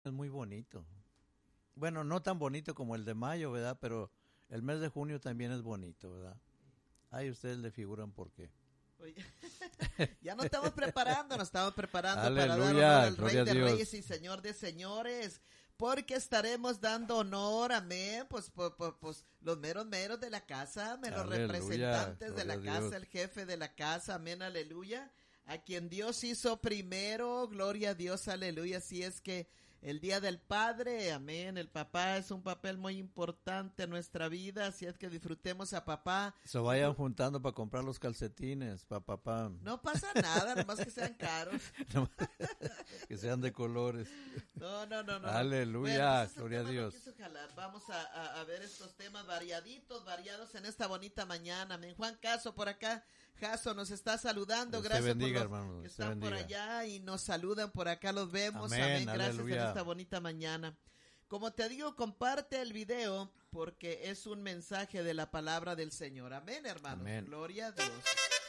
Es muy bonito. Bueno, no tan bonito como el de mayo, ¿verdad? Pero el mes de junio también es bonito, ¿verdad? Ahí ustedes le figuran por qué. Oye, ya nos estamos preparando para dar honor Aleluya, al Rey gloria a de Dios. Reyes y Señor de Señores, porque estaremos dando honor, amén, pues los meros meros de la casa, amén, los Aleluya, representantes de gloria la a casa, Dios. el jefe de la casa, amén, aleluya, a quien Dios hizo primero, gloria a Dios, aleluya, así es que el Día del Padre, amén, el papá es un papel muy importante en nuestra vida, así es que disfrutemos a papá. Se vayan juntando para comprar los calcetines, papá. No pasa nada, nomás que sean caros. Que sean de colores. No. Aleluya, Bueno, pues gloria a tema no Dios. quiso jalar. Vamos a ver estos temas variados en esta bonita mañana. Amén. Juan Caso por acá. Jaso nos está saludando. Dios te Gracias bendiga, por los hermano, que Dios te están por bendiga. allá y nos saludan por acá. Los vemos. Amén, Amén. Gracias aleluya. en esta bonita mañana. Como te digo, comparte el video porque es un mensaje de la palabra del Señor. Amén, hermano. Amén. Gloria a Dios.